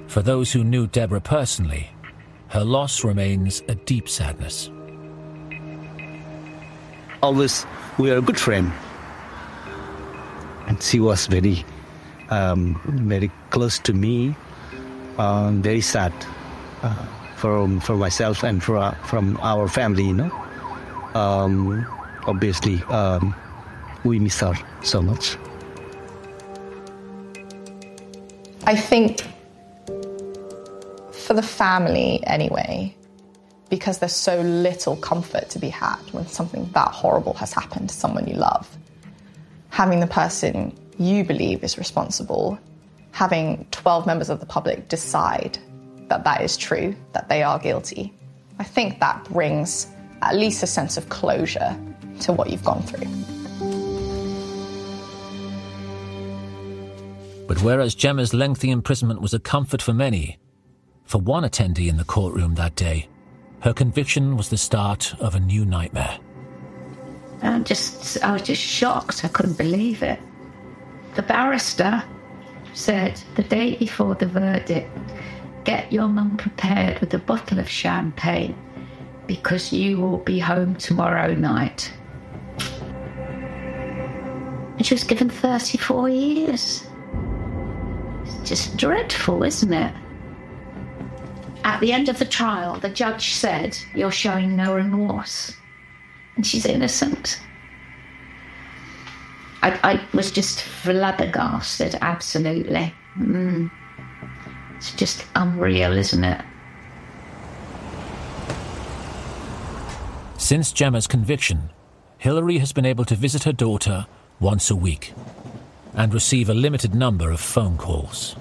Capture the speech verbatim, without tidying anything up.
For those who knew Deborah personally, her loss remains a deep sadness. Always, we are a good friend. And she was very, um, very close to me. Uh, very sad uh, for for myself and for uh, from our family, you know. Um, obviously, um, we miss her so much. I think for the family anyway, because there's so little comfort to be had when something that horrible has happened to someone you love, having the person you believe is responsible, having twelve members of the public decide that that is true, that they are guilty, I think that brings at least a sense of closure to what you've gone through. But whereas Gemma's lengthy imprisonment was a comfort for many, for one attendee in the courtroom that day, her conviction was the start of a new nightmare. I just, I was just shocked. I couldn't believe it. The barrister said the day before the verdict, get your mum prepared with a bottle of champagne because you will be home tomorrow night. And she was given thirty-four years. It's just dreadful, isn't it? At the end of the trial, the judge said, you're showing no remorse. And she's innocent. I, I was just flabbergasted, absolutely. Mm. It's just unreal, isn't it? Since Gemma's conviction, Hilary has been able to visit her daughter once a week and receive a limited number of phone calls.